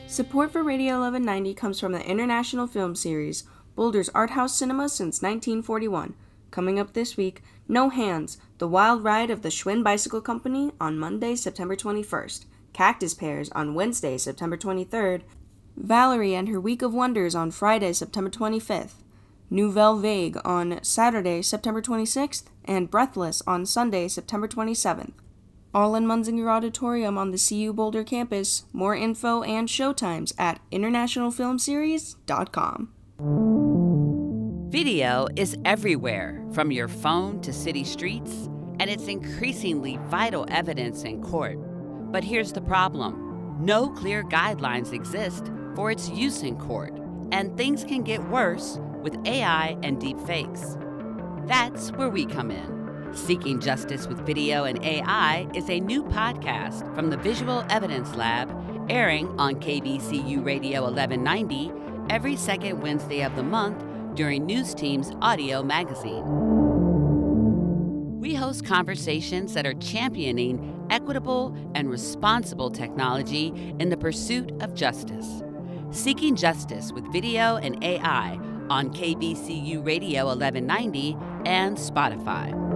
Support for Radio 1190 comes from the International Film Series, Boulder's art house cinema since 1941. Coming up this week, No Hands, The Wild Ride of the Schwinn Bicycle Company on Monday, September 21st, Cactus Pears on Wednesday, September 23rd, Valerie and Her Week of Wonders on Friday, September 25th, Nouvelle Vague on Saturday, September 26th, and Breathless on Sunday, September 27th. All in Munzinger Auditorium on the CU Boulder campus. More info and showtimes at internationalfilmseries.com. Video is everywhere, from your phone to city streets, and it's increasingly vital evidence in court. But here's the problem. No clear guidelines exist for its use in court, and things can get worse with AI and deepfakes. That's where we come in. Seeking Justice with Video and AI is a new podcast from the Visual Evidence Lab, airing on KBCU Radio 1190 every second Wednesday of the month during News Team's Audio Magazine. We host conversations that are championing equitable and responsible technology in the pursuit of justice. Seeking Justice with Video and AI on KBCU Radio 1190 and Spotify.